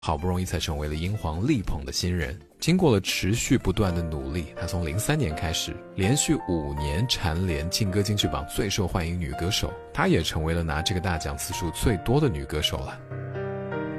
好不容易才成为了英皇力捧的新人。经过了持续不断的努力，她从03年开始，连续5年蝉联劲歌金曲榜最受欢迎女歌手，她也成为了拿这个大奖次数最多的女歌手了。